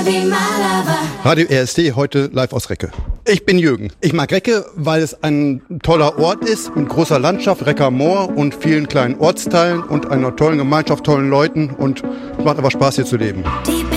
Radio RSD, heute live aus Recke. Ich bin Jürgen. Ich mag Recke, weil es ein toller Ort ist, mit großer Landschaft, Recker Moor und vielen kleinen Ortsteilen und einer tollen Gemeinschaft, tollen Leuten und es macht einfach Spaß, hier zu leben.